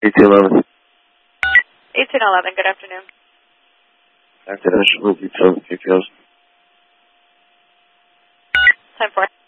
1811. 1811, good afternoon. After that, details. 10-4.